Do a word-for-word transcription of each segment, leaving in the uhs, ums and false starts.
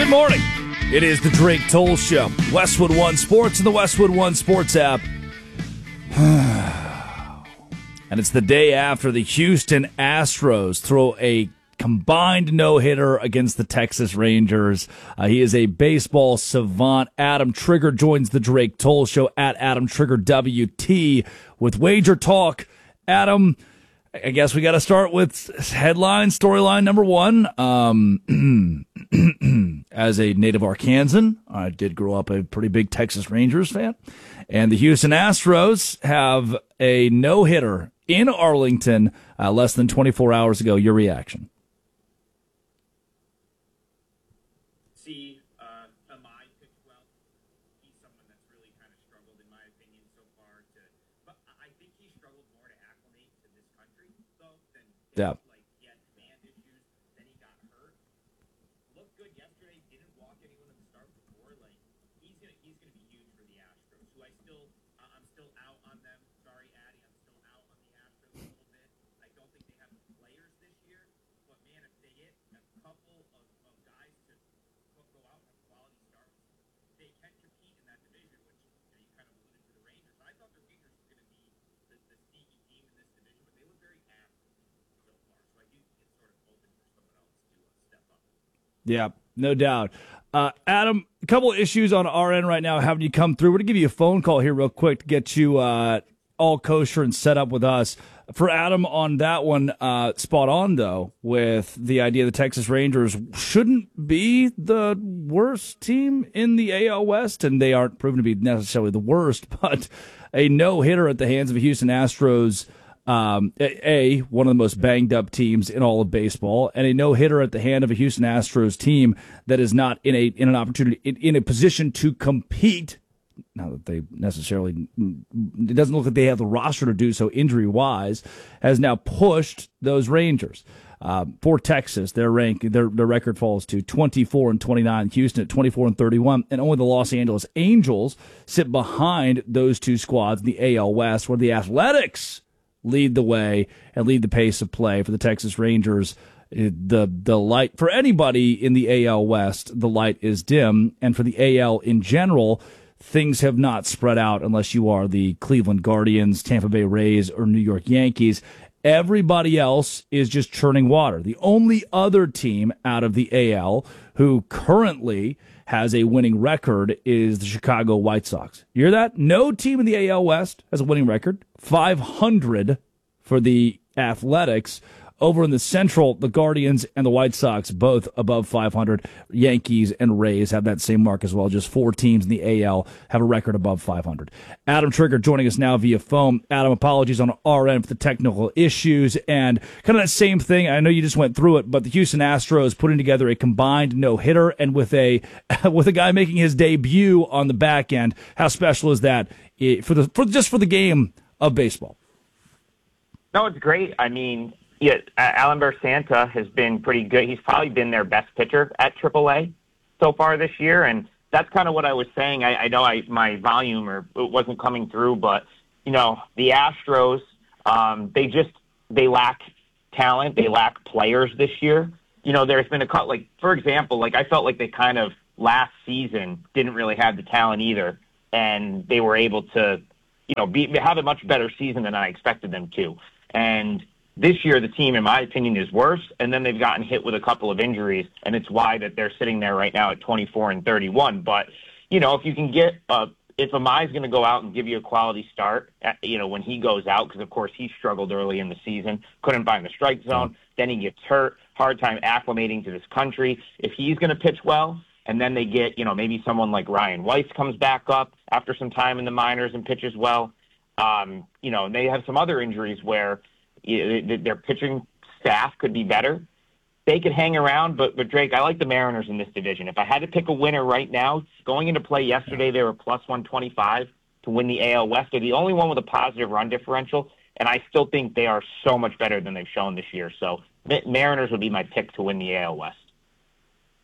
Good morning. It is the Drake Toll Show. Westwood One Sports and the Westwood One Sports app. And it's the day after the Houston Astros throw a combined no-hitter against the Texas Rangers. Uh, he is a baseball savant. Adam Trigger joins the Drake Toll Show at Adam Trigger W T with Wager Talk. Adam, I guess we got to start with headline, storyline number one. Um, as a native Arkansan, I did grow up a pretty big Texas Rangers fan. And the Houston Astros have a no-hitter in Arlington uh, less than twenty-four hours ago. Your reaction? See, uh, Amai pitched well. He's someone that's really kind of struggled, in my opinion, so far. To, but I think he struggled more to acclimate to this country, though, than yeah. like he had band issues. Then he got hurt. Looked good yesterday. Didn't walk anyone at the start before. Like he's gonna, he's gonna be huge for the Astros. Who I still, uh, I'm still out on them. Sorry, Addy, I'm still out on the Astros a little bit. I don't think they have the players this year. But man, if they get a couple of, of guys to go out and quality starts, they can compete in that division, which you, know, you kind of alluded to the Rangers. I thought the Rangers were going to be the, the sneaky team in this division, but they look very average so far. So I do think it's sort of open for someone else to uh, step up. Yeah, no doubt. Uh, Adam, a couple of issues on our end right now having you come through. We're going to give you a phone call here real quick to get you uh, all kosher and set up with us. For Adam on that one, uh, spot on, though, with the idea the Texas Rangers shouldn't be the worst team in the A L West, and they aren't proven to be necessarily the worst, but a no-hitter at the hands of the Houston Astros, um, A, one of the most banged-up teams in all of baseball, and a no-hitter at the hand of a Houston Astros team that is not in a in an opportunity, in, in a position to compete. Not that they necessarily, it doesn't look like they have the roster to do so injury-wise, has now pushed those Rangers. Uh, for Texas, their rank, their their record falls to twenty-four and twenty-nine. Houston at twenty-four and thirty-one, and only the Los Angeles Angels sit behind those two squads in the A L West, where the Athletics lead the way and lead the pace of play. For the Texas Rangers, the the light for anybody in the A L West, the light is dim, and for the A L in general, things have not spread out unless you are the Cleveland Guardians, Tampa Bay Rays, or New York Yankees. Everybody else is just churning water. The only other team out of the A L who currently has a winning record is the Chicago White Sox. You hear that? No team in the A L West has a winning record. five hundred for the Athletics. Over in the Central, the Guardians and the White Sox both above five hundred. Yankees and Rays have that same mark as well. Just four teams in the A L have a record above five hundred. Adam Trigger joining us now via phone. Adam, apologies on our end for the technical issues and kind of that same thing. I know you just went through it, but the Houston Astros putting together a combined no-hitter, and with a with a guy making his debut on the back end. How special is that for the for just for the game of baseball? No, it's great. I mean, yeah, Alember Santa has been pretty good. He's probably been their best pitcher at triple A so far this year, and that's kind of what I was saying. I, I know I, my volume or it wasn't coming through, but you know, the Astros, um, they just they lack talent. They lack players this year. You know, there's been a cut. Like for example, like I felt like they kind of last season didn't really have the talent either, and they were able to, you know, be, have a much better season than I expected them to, and this year, the team, in my opinion, is worse, and then they've gotten hit with a couple of injuries, and it's why that they're sitting there right now at twenty-four and thirty-one. But, you know, if you can get, uh, if Amai's going to go out and give you a quality start, at, you know, when he goes out, because, of course, he struggled early in the season, couldn't find the strike zone, then he gets hurt, hard time acclimating to this country. If he's going to pitch well, and then they get, you know, maybe someone like Ryan Weiss comes back up after some time in the minors and pitches well, um, you know, and they have some other injuries where their pitching staff could be better. They could hang around, but, but Drake, I like the Mariners in this division. If I had to pick a winner right now, going into play yesterday, they were plus one twenty-five to win the A L West. They're the only one with a positive run differential, and I still think they are so much better than they've shown this year. So Mariners would be my pick to win the A L West.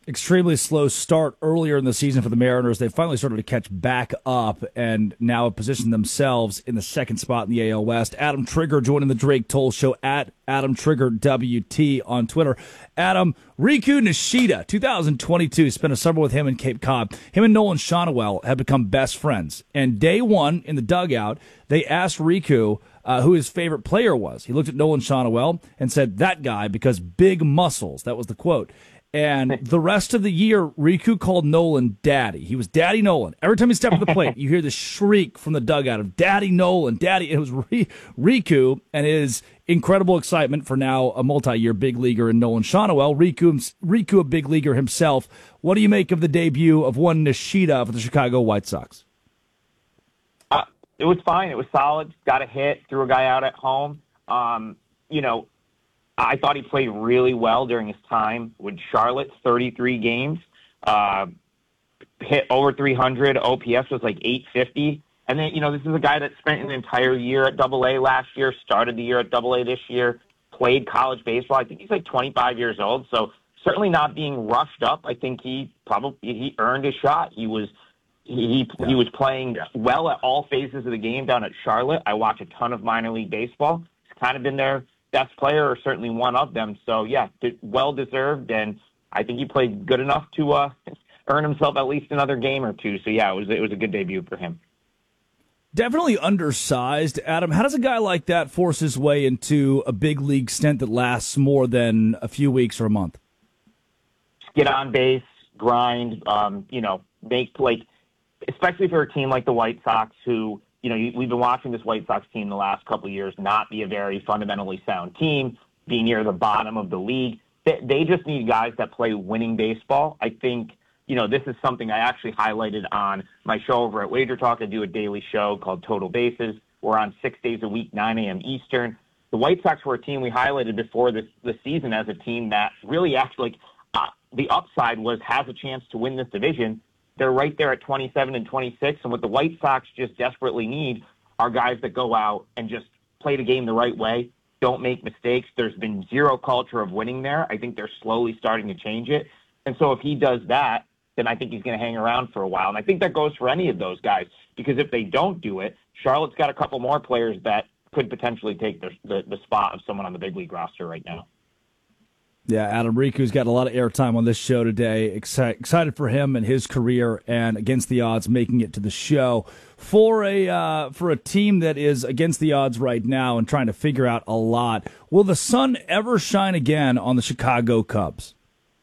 Extremely slow start earlier in the season for the Mariners. They finally started to catch back up and now have positioned themselves in the second spot in the A L West. Adam Trigger joining the Drake Toll Show at Adam Trigger W T on Twitter. Adam, Riku Nishida, two thousand twenty-two, spent a summer with him in Cape Cod. Him and Nolan Shonowell have become best friends. And day one in the dugout, they asked Riku uh, who his favorite player was. He looked at Nolan Shonowell and said, "That guy, because big muscles." That was the quote. And the rest of the year, Riku called Nolan Daddy. He was Daddy Nolan. Every time he stepped to the plate, you hear the shriek from the dugout of Daddy Nolan, Daddy. It was Riku and his incredible excitement for now a multi-year big leaguer in Nolan Shonowell. Riku, Riku, a big leaguer himself. What do you make of the debut of one Nishida for the Chicago White Sox? Uh, it was fine. It was solid. Got a hit, threw a guy out at home. Um, you know, I thought he played really well during his time with Charlotte, thirty-three games, uh, hit over three hundred. O P S was like eight fifty. And then, you know, this is a guy that spent an entire year at Double A last year, started the year at Double A this year, played college baseball. I think he's like twenty-five years old, so certainly not being rushed up. I think he probably he earned his shot. He was he Yeah. he was playing well at all phases of the game down at Charlotte. I watch a ton of minor league baseball. He's kind of been their best player, or certainly one of them. So yeah, well deserved, and I think he played good enough to uh, earn himself at least another game or two. So yeah, it was it was a good debut for him. Definitely undersized. Adam, how does a guy like that force his way into a big league stint that lasts more than a few weeks or a month? Get on base, grind, um, you know, make, like, especially for a team like the White Sox, who, you know, you, we've been watching this White Sox team the last couple of years not be a very fundamentally sound team, be near the bottom of the league. They, they just need guys that play winning baseball. I think, you know, this is something I actually highlighted on my show over at Wager Talk. I do a daily show called Total Bases. We're on six days a week, nine a.m. Eastern. The White Sox were a team we highlighted before this the season as a team that really actually, like, uh, the upside was has a chance to win this division. They're right there at twenty-seven and twenty-six, and what the White Sox just desperately need are guys that go out and just play the game the right way, don't make mistakes. There's been zero culture of winning there. I think they're slowly starting to change it. And so if he does that, then I think he's going to hang around for a while. And I think that goes for any of those guys, because if they don't do it, Charlotte's got a couple more players that could potentially take the, the, the spot of someone on the big league roster right now. Yeah, Adam Riku's got a lot of airtime on this show today. Exci- excited for him and his career, and against the odds making it to the show for a uh, for a team that is against the odds right now and trying to figure out a lot. Will the sun ever shine again on the Chicago Cubs?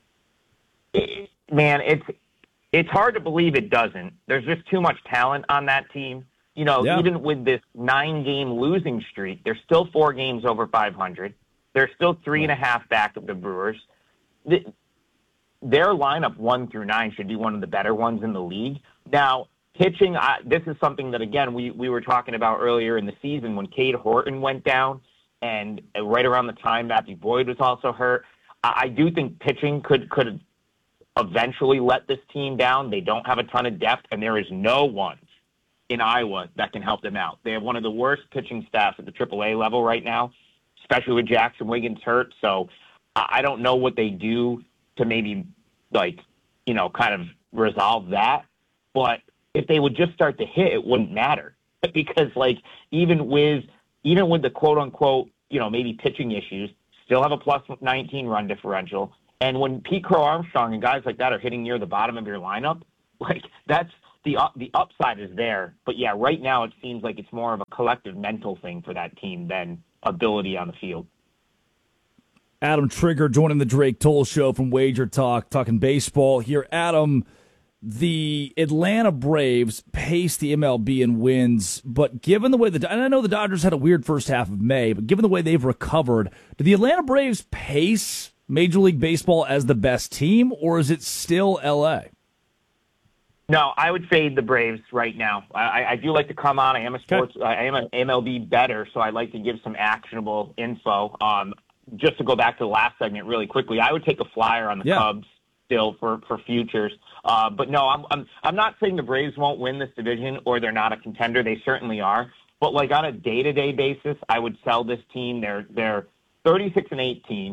Man, it's it's hard to believe it doesn't. There's just too much talent on that team. You know, Yeah. even with this nine-game losing streak, they're still four games over five hundred. They're still three and a half back of the Brewers. The, their lineup one through nine should be one of the better ones in the league. Now, pitching, I, this is something that, again, we, we were talking about earlier in the season when Cade Horton went down, and right around the time Matthew Boyd was also hurt. I, I do think pitching could could eventually let this team down. They don't have a ton of depth, and there is no one in Iowa that can help them out. They have one of the worst pitching staffs at the triple A level right now, especially with Jackson Wiggins hurt. So I don't know what they do to maybe, like, you know, kind of resolve that. But if they would just start to hit, it wouldn't matter. Because, like, even with even with the quote-unquote, you know, maybe pitching issues, still have a plus nineteen run differential. And when Pete Crow Armstrong and guys like that are hitting near the bottom of your lineup, like, that's the uh, the upside is there. But, yeah, right now it seems like it's more of a collective mental thing for that team than ability on the field. Adam Trigger joining the Drake Toll Show from Wager Talk, talking baseball here. Adam, the Atlanta Braves pace the M L B in wins, but given the way the and I know the Dodgers had a weird first half of May, but given the way they've recovered, do the Atlanta Braves pace Major League Baseball as the best team, or is it still L A? No, I would fade the Braves right now. I, I do like to come on. I am a sports. Okay. I am an M L B bettor, so I like to give some actionable info. Um, just to go back to the last segment really quickly, I would take a flyer on the yeah. Cubs still for, for futures. Uh, but no, I'm, I'm I'm not saying the Braves won't win this division or they're not a contender. They certainly are. But like on a day-to-day basis, I would sell this team. They're they're thirty-six and eighteen.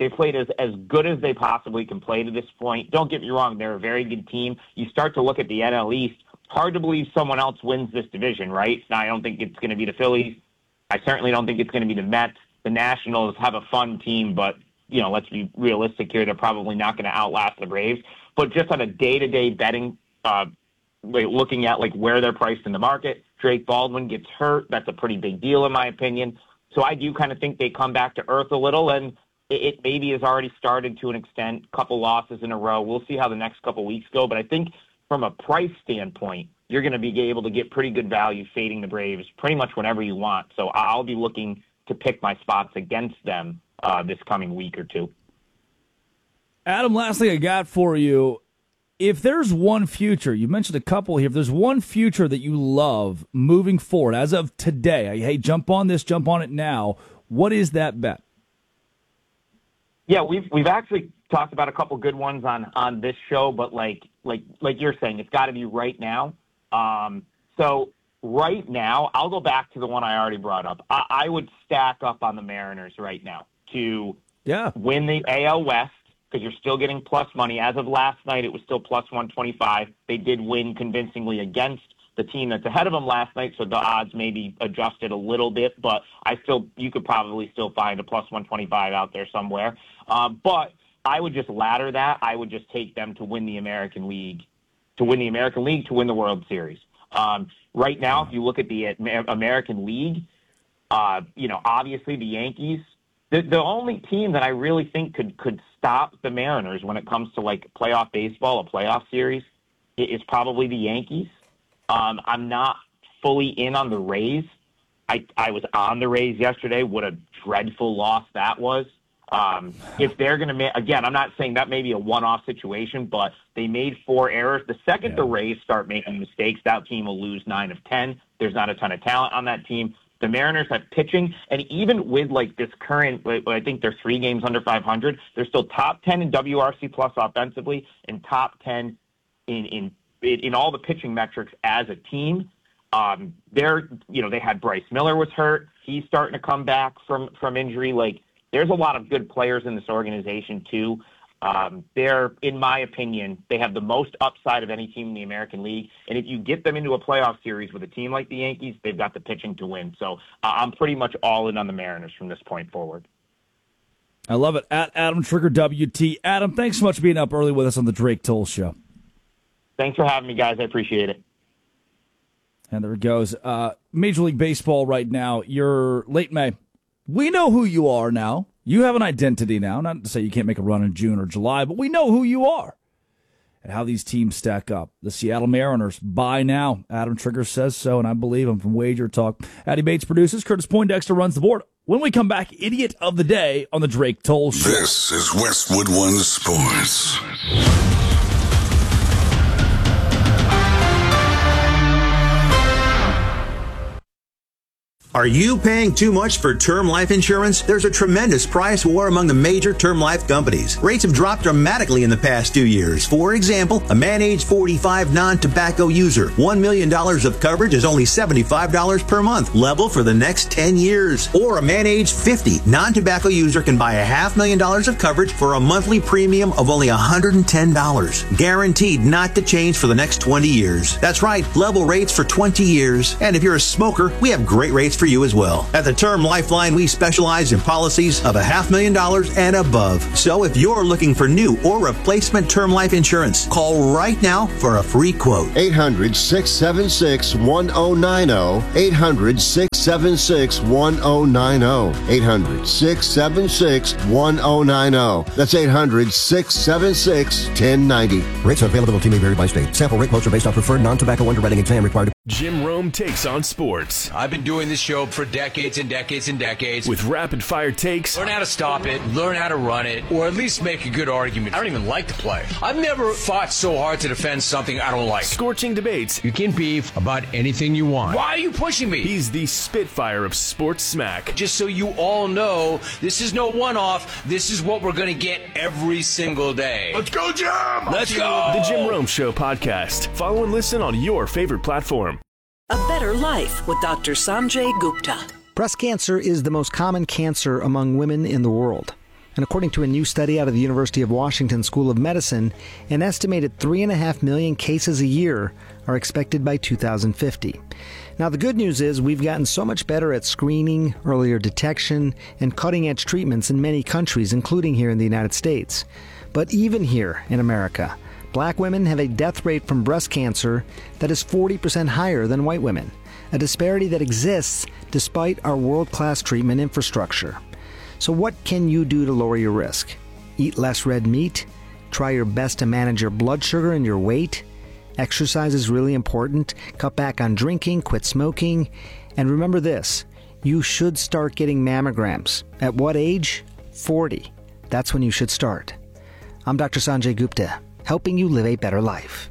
They've played as, as good as they possibly can play to this point. Don't get me wrong, they're a very good team. You start to look at the N L East, hard to believe someone else wins this division, right? Now, I don't think it's going to be the Phillies. I certainly don't think it's going to be the Mets. The Nationals have a fun team, but, you know, let's be realistic here. They're probably not going to outlast the Braves. But just on a day-to-day betting, uh, looking at, like, where they're priced in the market, Drake Baldwin gets hurt. That's a pretty big deal, in my opinion. So I do kind of think they come back to earth a little, and it maybe has already started to an extent, couple losses in a row. We'll see how the next couple weeks go. But I think from a price standpoint, you're going to be able to get pretty good value fading the Braves pretty much whenever you want. So I'll be looking to pick my spots against them uh, this coming week or two. Adam, last thing I got for you. If there's one future, you mentioned a couple here, if there's one future that you love moving forward as of today, hey, jump on this, jump on it now, what is that bet? Yeah, we've we've actually talked about a couple good ones on, on this show, but like like like you're saying, it's got to be right now. Um, so right now, I'll go back to the one I already brought up. I, I would stack up on the Mariners right now to yeah. win the A L West, because you're still getting plus money. As of last night, it was still plus one twenty-five. They did win convincingly against the team that's ahead of them last night, so the odds maybe adjusted a little bit, but I still, you could probably still find a plus one twenty-five out there somewhere. Um, but I would just ladder that. I would just take them to win the American League, to win the American League, to win the World Series. Um, right now, if you look at the American League, uh, you know, obviously the Yankees, the, the only team that I really think could, could stop the Mariners when it comes to like playoff baseball, a playoff series, is probably the Yankees. Um, I'm not fully in on the Rays. I, I was on the Rays yesterday. What a dreadful loss that was. Um, if they're going to make, again, I'm not saying that may be a one-off situation, but they made four errors. The second yeah. the Rays start making mistakes, that team will lose nine of ten. There's not a ton of talent on that team. The Mariners have pitching, and even with like this current, I think they're three games under five hundred, they're still top ten in W R C plus offensively and top ten in, in in all the pitching metrics as a team. Um, they're, you know, they had Bryce Miller was hurt. He's starting to come back from, from injury. Like, there's a lot of good players in this organization too. Um, they're, in my opinion, they have the most upside of any team in the American League. And if you get them into a playoff series with a team like the Yankees, they've got the pitching to win. So uh, I'm pretty much all in on the Mariners from this point forward. I love it. At Adam Trigger W T. Adam, thanks so much for being up early with us on the Drake Toll Show. Thanks for having me, guys. I appreciate it. And there it goes. Uh, Major League Baseball right now, you're late May. We know who you are now. You have an identity now. Not to say you can't make a run in June or July, but we know who you are and how these teams stack up. The Seattle Mariners, buy now. Adam Trigger says so, and I believe him from Wager Talk. Addy Bates produces. Curtis Poindexter runs the board. When we come back, Idiot of the Day on the Drake Toll Show. This is Westwood One Sports. Are you paying too much for term life insurance? There's a tremendous price war among the major term life companies. Rates have dropped dramatically in the past two years. For example, a man age forty-five non-tobacco user, one million dollars of coverage is only seventy-five dollars per month, level for the next ten years. Or a man age fifty non-tobacco user can buy a half million dollars of coverage for a monthly premium of only one hundred ten dollars. Guaranteed not to change for the next twenty years. That's right, level rates for twenty years. And if you're a smoker, we have great rates for for you as well. At the Term Lifeline, we specialize in policies of a half million dollars and above. So if you're looking for new or replacement term life insurance, call right now for a free quote. eight hundred, six seven six, one oh nine oh. eight hundred, six seven six, one oh nine oh. eight hundred, six seven six, one oh nine oh. That's eight hundred, six seven six, one oh nine oh. Rates and availability may vary by state. Sample rate quotes are based on preferred non-tobacco underwriting exam required. Jim Rome takes on sports. I've been doing this show for decades and decades and decades. With rapid-fire takes. Learn how to stop it, learn how to run it, or at least make a good argument. I don't even like to play. I've never fought so hard to defend something I don't like. Scorching debates. You can beef about anything you want. Why are you pushing me? He's the Spitfire of sports smack. Just so you all know, this is no one-off. This is what we're going to get every single day. Let's go, Jim! Let's go! The Jim Rome Show podcast. Follow and listen on your favorite platform. A Better Life with Doctor Sanjay Gupta. Breast cancer is the most common cancer among women in the world. And according to a new study out of the University of Washington School of Medicine, an estimated three and a half million cases a year are expected by two thousand fifty. Now, the good news is we've gotten so much better at screening, earlier detection, and cutting-edge treatments in many countries, including here in the United States. But even here in America, black women have a death rate from breast cancer that is forty percent higher than white women, a disparity that exists despite our world-class treatment infrastructure. So what can you do to lower your risk? Eat less red meat? Try your best to manage your blood sugar and your weight? Exercise is really important. Cut back on drinking, quit smoking. And remember this, you should start getting mammograms. At what age? forty. That's when you should start. I'm Doctor Sanjay Gupta, helping you live a better life.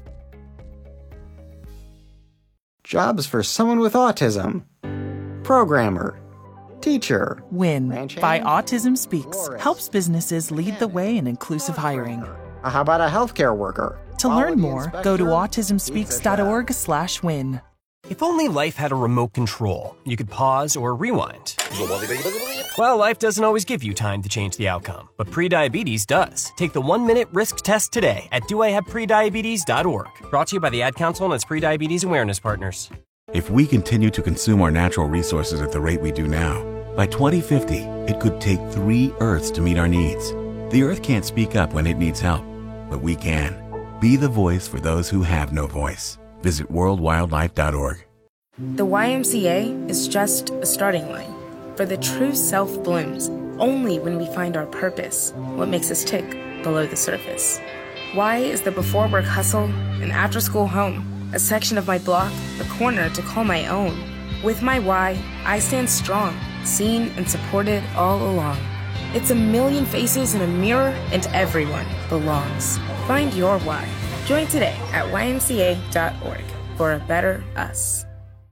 Jobs for someone with autism. Programmer. Teacher. WIN by Autism Speaks helps businesses lead the way in inclusive hiring. How about a healthcare worker? To learn more, go to autism speaks dot org slash win. If only life had a remote control, you could pause or rewind. Well, life doesn't always give you time to change the outcome, but prediabetes does. Take the one-minute risk test today at do I have prediabetes dot org. Brought to you by the Ad Council and its Prediabetes Awareness Partners. If we continue to consume our natural resources at the rate we do now, by twenty fifty, it could take three Earths to meet our needs. The Earth can't speak up when it needs help, but we can. Be the voice for those who have no voice. Visit world wildlife dot org. The Y M C A is just a starting line. For the true self blooms only when we find our purpose, what makes us tick below the surface. Y is the before work hustle, an after school home, a section of my block, a corner to call my own. With my Y, I stand strong, seen and supported all along. It's a million faces in a mirror, and everyone belongs. Find your why. Join today at Y M C A dot org for a better us.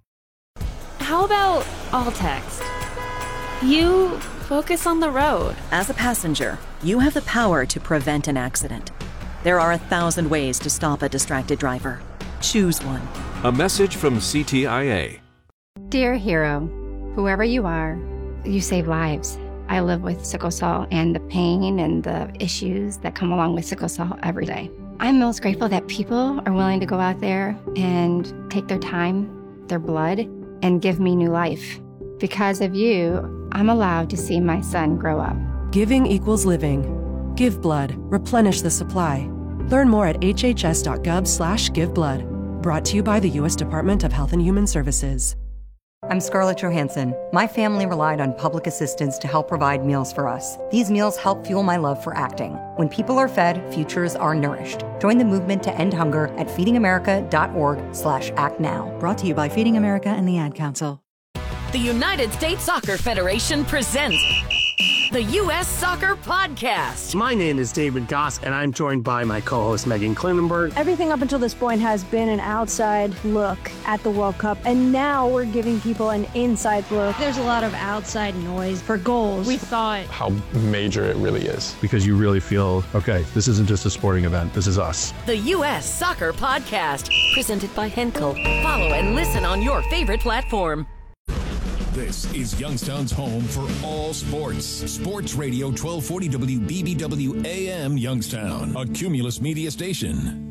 How about all text? You focus on the road. As a passenger, you have the power to prevent an accident. There are a thousand ways to stop a distracted driver. Choose one. A message from C T I A. Dear hero, whoever you are, you save lives. I live with sickle cell and the pain and the issues that come along with sickle cell every day. I'm most grateful that people are willing to go out there and take their time, their blood, and give me new life. Because of you, I'm allowed to see my son grow up. Giving equals living. Give blood. Replenish the supply. Learn more at h h s dot gov slash give blood. Brought to you by the U S Department of Health and Human Services. I'm Scarlett Johansson. My family relied on public assistance to help provide meals for us. These meals help fuel my love for acting. When people are fed, futures are nourished. Join the movement to end hunger at feeding america dot org slash act now. Brought to you by Feeding America and the Ad Council. The United States Soccer Federation presents the U S Soccer Podcast. My name is David Goss, and I'm joined by my co-host Megan Klinenberg. Everything up until this point has been an outside look at the World Cup, and now we're giving people an inside look. There's a lot of outside noise for goals. We thought how major it really is. Because you really feel, okay, this isn't just a sporting event, this is us. The U S Soccer Podcast, presented by Henkel. Follow and listen on your favorite platform. This is Youngstown's home for all sports. Sports Radio twelve forty W B B W A M Youngstown, a Cumulus media station.